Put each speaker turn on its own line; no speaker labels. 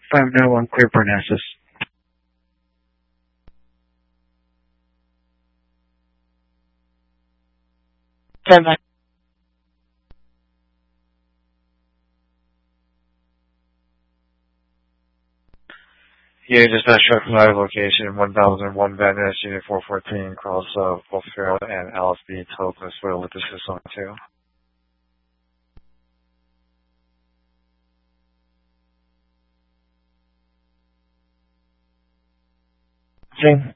591 clear Parnassus. 10-9.
Yeah, dispatch truck from live location 1001 Van Ness, Unit 414, cross Wolf Trail and Alice B. Topus with the system 2.
Same.